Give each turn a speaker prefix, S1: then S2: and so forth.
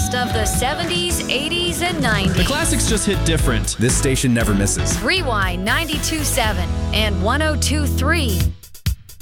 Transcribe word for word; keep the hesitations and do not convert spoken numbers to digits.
S1: best of the seventies, eighties, and nineties.
S2: The classics just hit different.
S3: This station never misses.
S1: Rewind ninety-two point seven and one oh two point three.